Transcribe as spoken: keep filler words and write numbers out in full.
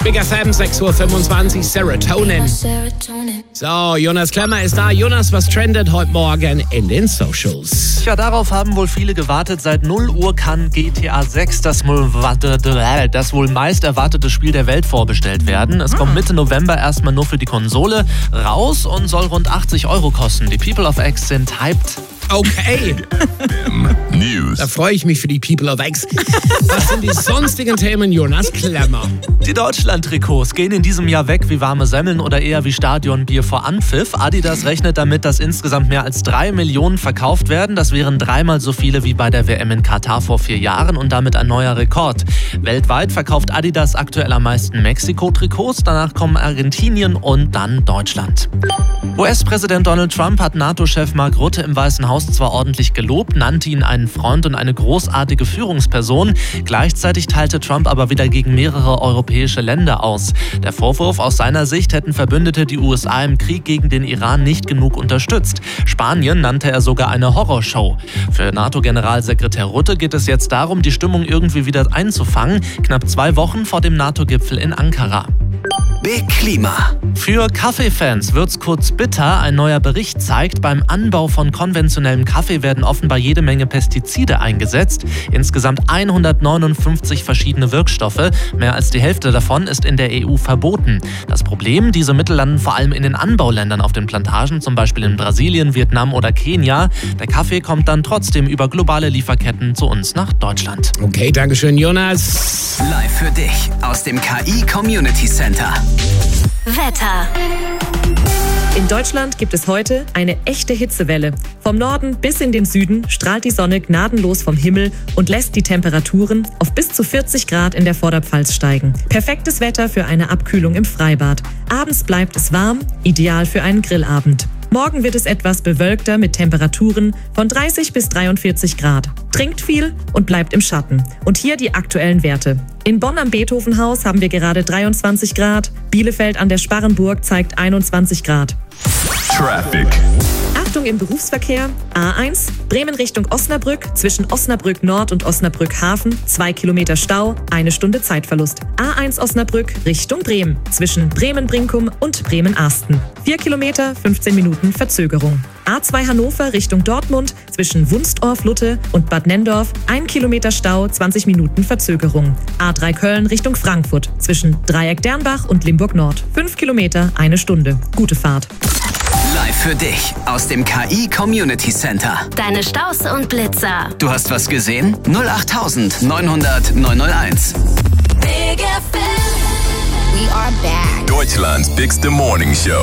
Big F M, sechs Uhr fünfundzwanzig, Serotonin. So, Jonas Klemmer ist da. Jonas, was trendet heute Morgen in den Socials? Tja, darauf haben wohl viele gewartet. Seit null Uhr kann G T A sechs, das wohl, das wohl meist erwartete Spiel der Welt, vorbestellt werden. Es kommt Mitte November erstmal nur für die Konsole raus und soll rund achtzig Euro kosten. Die People of X sind hyped. Okay. News. Da freue ich mich für die People of X. Was sind die sonstigen Themen, Jonas Klemmer? Die Deutschland-Trikots gehen in diesem Jahr weg wie warme Semmeln oder eher wie Stadionbier vor Anpfiff. Adidas rechnet damit, dass insgesamt mehr als drei Millionen verkauft werden. Das wären dreimal so viele wie bei der W M in Katar vor vier Jahren und damit ein neuer Rekord. Weltweit verkauft Adidas aktuell am meisten Mexiko-Trikots. Danach kommen Argentinien und dann Deutschland. U S-Präsident Donald Trump hat NATO-Chef Mark Rutte im Weißen Haus zwar ordentlich gelobt, nannte ihn einen Freund und eine großartige Führungsperson. Gleichzeitig teilte Trump aber wieder gegen mehrere europäische Länder aus. Der Vorwurf: aus seiner Sicht hätten Verbündete die U S A im Krieg gegen den Iran nicht genug unterstützt. Spanien nannte er sogar eine Horrorshow. Für NATO-Generalsekretär Rutte geht es jetzt darum, die Stimmung irgendwie wieder einzufangen, knapp zwei Wochen vor dem NATO-Gipfel in Ankara. Big Klima. Für Kaffeefans wird's kurz bitter. Ein neuer Bericht zeigt, beim Anbau von konventionellem Kaffee werden offenbar jede Menge Pestizide eingesetzt. Insgesamt hundertneunundfünfzig verschiedene Wirkstoffe. Mehr als die Hälfte davon ist in der E U verboten. Das Problem: diese Mittel landen vor allem in den Anbauländern auf den Plantagen, zum Beispiel in Brasilien, Vietnam oder Kenia. Der Kaffee kommt dann trotzdem über globale Lieferketten zu uns nach Deutschland. Okay, danke schön, Jonas. Live für dich aus dem K I Community Center. Wetter. In Deutschland gibt es heute eine echte Hitzewelle. Vom Norden bis in den Süden strahlt die Sonne gnadenlos vom Himmel und lässt die Temperaturen auf bis zu vierzig Grad in der Vorderpfalz steigen. Perfektes Wetter für eine Abkühlung im Freibad. Abends bleibt es warm, ideal für einen Grillabend. Morgen wird es etwas bewölkter mit Temperaturen von dreißig bis dreiundvierzig Grad. Trinkt viel und bleibt im Schatten. Und hier die aktuellen Werte. In Bonn am Beethovenhaus haben wir gerade dreiundzwanzig Grad. Bielefeld an der Sparrenburg zeigt einundzwanzig Grad. Traffic. Achtung im Berufsverkehr. A eins, Bremen Richtung Osnabrück, zwischen Osnabrück Nord und Osnabrück Hafen, zwei Kilometer Stau, eine Stunde Zeitverlust. A eins Osnabrück Richtung Bremen, zwischen Bremen-Brinkum und Bremen-Arsten. vier Kilometer, fünfzehn Minuten Verzögerung. A zwei Hannover Richtung Dortmund, zwischen Wunstorf-Lutte und Bad Nenndorf, ein Kilometer Stau, zwanzig Minuten Verzögerung. A drei Köln Richtung Frankfurt, zwischen Dreieck Dernbach und Limburg Nord, fünf Kilometer, eine Stunde. Gute Fahrt. Live für dich aus dem K I Community Center. Deine Staus und Blitzer. Du hast was gesehen? null acht neunhundert neunhunderteins. Big F M. We are back. Deutschland's bigste Morning Show.